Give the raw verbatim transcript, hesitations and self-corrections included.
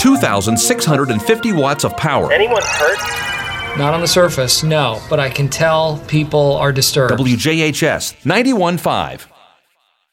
two thousand six hundred fifty watts of power. Anyone hurt? Not on the surface, no, but I can tell people are disturbed. W J H S ninety-one point five.